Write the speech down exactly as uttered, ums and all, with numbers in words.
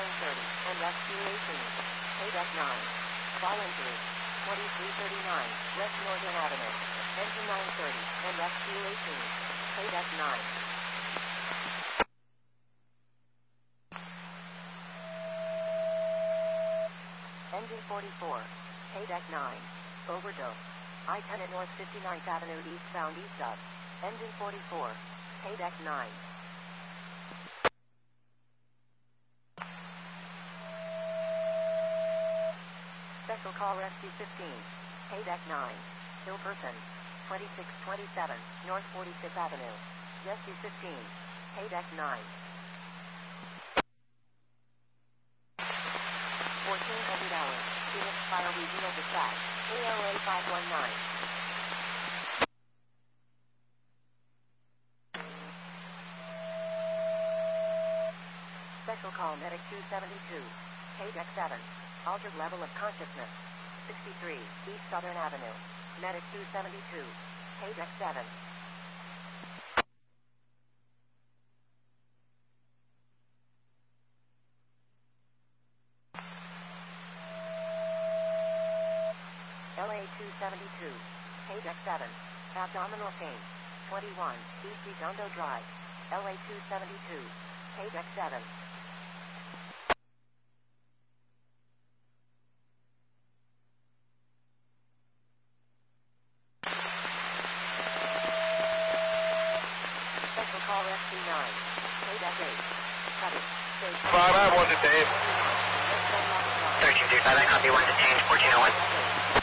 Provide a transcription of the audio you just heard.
thirty, and rescue eighteen. Paydeck nine. Fallen through. twenty-three thirty-nine, West Northern Avenue. Engine nine thirty, and rescue eighteen. Paydeck nine. Engine forty-four. Paydeck nine. Overdose. I ten at North fifty-ninth Avenue eastbound east of. Engine forty-four. Paydeck nine. Special call rescue fifteen. Paydeck nine. Ill person. twenty-six twenty-seven, North forty-fifth Avenue. Rescue fifteen. Paydeck nine. fourteen hundred hours. Phoenix Fire Regional Dispatch. A O A five one nine. Special call medic two seventy-two. Paydeck seven. Altered level of consciousness. sixty-three, East Southern Avenue. Medic two seventy-two. Paydeck seven. L A two seventy-two. Paydeck seven. Abdominal pain. twenty-one, East Redondo Drive. L A two seventy-two. Paydeck seven. Special call rescue nine. Paydeck eight. Cutting. Five, I one detained. thirteen three five, I copy one detained, fourteen oh one.